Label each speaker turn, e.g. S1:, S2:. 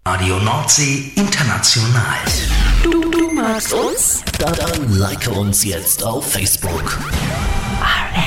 S1: Radio Nordsee International.
S2: Du magst uns?
S3: Dann like uns jetzt auf Facebook.
S2: RM.